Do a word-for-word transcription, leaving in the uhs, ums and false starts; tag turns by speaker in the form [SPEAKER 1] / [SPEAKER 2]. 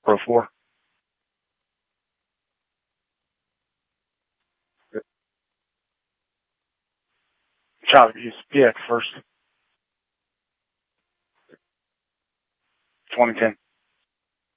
[SPEAKER 1] Pro four. Child abuse. P X first. twenty ten.